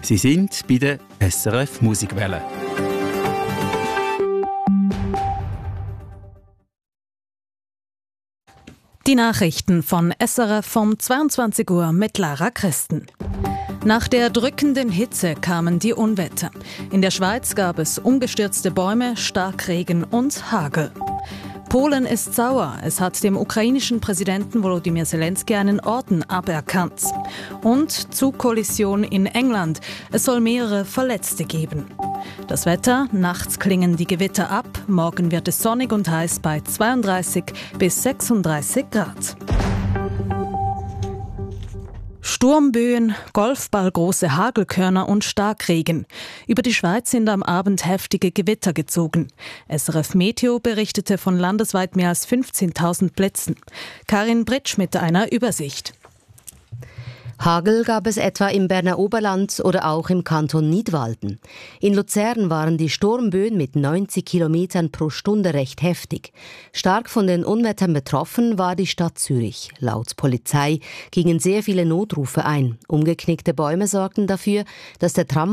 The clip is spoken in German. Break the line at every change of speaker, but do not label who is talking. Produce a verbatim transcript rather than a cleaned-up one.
Sie sind bei der S R F Musikwelle.
Die Nachrichten von S R F um zweiundzwanzig Uhr mit Lara Christen. Nach der drückenden Hitze kamen die Unwetter. In der Schweiz gab es umgestürzte Bäume, Starkregen und Hagel. Polen ist sauer. Es hat dem ukrainischen Präsidenten Volodymyr Zelensky einen Orden aberkannt. Und Zugkollision in England. Es soll mehrere Verletzte geben. Das Wetter: Nachts klingen die Gewitter ab. Morgen wird es sonnig und heiß bei zweiunddreißig bis sechsunddreißig Grad. Sturmböen, golfballgroße Hagelkörner und Starkregen. Über die Schweiz sind am Abend heftige Gewitter gezogen. S R F Meteo berichtete von landesweit mehr als fünfzehntausend Blitzen. Karin Britsch mit einer Übersicht.
Hagel gab es etwa im Berner Oberland oder auch im Kanton Nidwalden. In Luzern waren die Sturmböen mit neunzig Kilometern pro Stunde recht heftig. Stark von den Unwettern betroffen war die Stadt Zürich. Laut Polizei gingen sehr viele Notrufe ein. Umgeknickte Bäume sorgten dafür, dass der Tram